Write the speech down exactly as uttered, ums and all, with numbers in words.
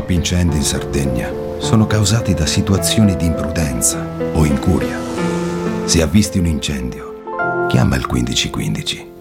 Troppi incendi in Sardegna sono causati da situazioni di imprudenza o incuria. Se avvisti un incendio, chiama il quindici quindici.